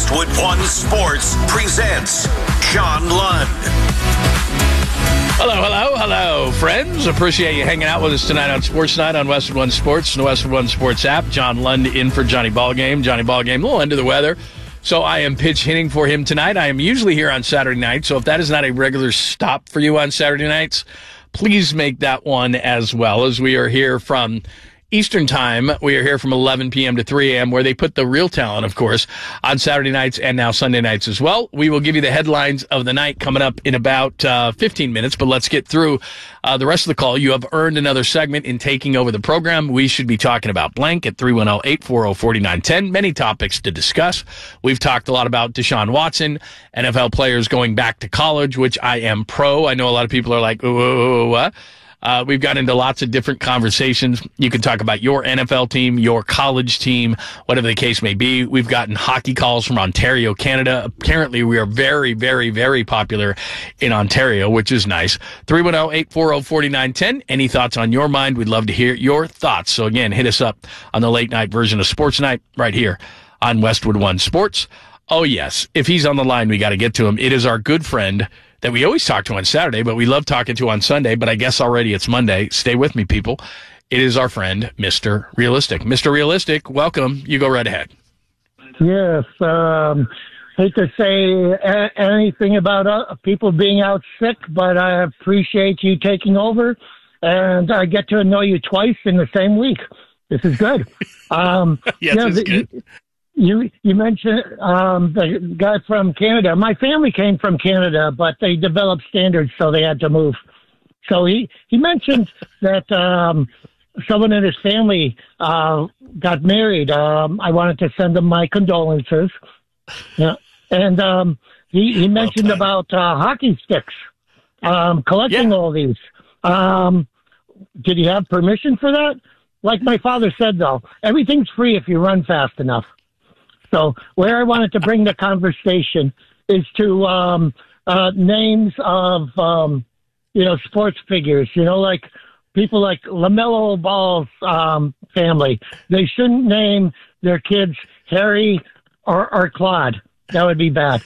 Westwood One Sports presents John Lund. Hello, friends. Appreciate you hanging out with us tonight on Sports Night on Westwood One Sports and the Westwood One Sports app. John Lund in for Johnny Ballgame. Johnny Ballgame, a little under the weather, so I am pitch hitting for him tonight. I am usually here on Saturday night, so if that is not a regular stop for you on Saturday nights, please make that one as well, as we are here from Eastern Time. We are here from 11 p.m. to 3 a.m., where they put the real talent, of course, on Saturday nights and now Sunday nights as well. We will give you the headlines of the night coming up in about 15 minutes, but let's get through the rest of the call. You have earned another segment in taking over the program. We should be talking about blank at 310-840-4910. Many topics to discuss. We've talked a lot about Deshaun Watson, NFL players going back to college, which I am pro. I know a lot of people are like, what? We've got into lots of different conversations. You can talk about your NFL team, your college team, whatever the case may be. We've gotten hockey calls from Ontario, Canada. Apparently, we are very, very, very popular in Ontario, which is nice. 310-840-4910. Any thoughts on your mind? We'd love to hear your thoughts. So, again, hit us up on the late night version of Sports Night right here on Westwood One Sports. Oh, yes. If he's on the line, we got to get to him. It is our good friend that we always talk to on Saturday, but we love talking to on Sunday, but I guess already it's Monday. Stay with me, people. It is our friend, Mr. Realistic. Mr. Realistic, welcome. You go right ahead. Yes. Hate to say anything about people being out sick, but I appreciate you taking over, and I get to know you twice in the same week. This is good. Yes, it's good. You mentioned the guy from Canada. My family came from Canada, but they developed standards, so they had to move. So he mentioned that someone in his family got married. I wanted to send him my condolences. Yeah. And he mentioned about hockey sticks, collecting all these. Did he have permission for that? Like my father said, though, everything's free if you run fast enough. So where I wanted to bring the conversation is to names of, sports figures, like people like LaMelo Ball's family. They shouldn't name their kids Harry or Claude. That would be bad.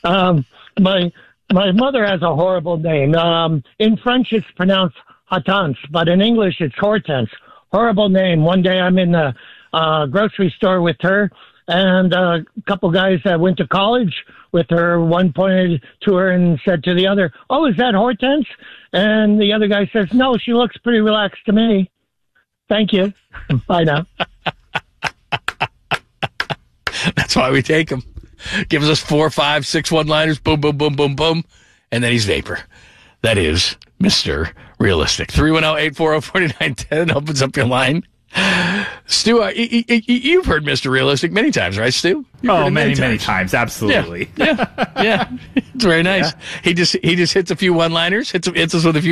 My mother has a horrible name. In French, it's pronounced Hortense, but in English, it's Hortense. Horrible name. One day I'm in the grocery store with her, and a couple guys that went to college with her, one pointed to her and said to the other, "Oh, is that Hortense?" And the other guy says, "No, she looks pretty relaxed to me. Thank you." Bye now. That's why we take him. Gives us 4, 5, 6 one-liners, boom, boom, boom, boom, boom, and then he's vapor. That is Mr. Realistic. 310-840-4910 opens up your line. Stu, you've heard Mr. Realistic many times, right, Stu? Many times. Absolutely. Yeah. It's very nice. Yeah. He just hits a few one-liners, hits us with a few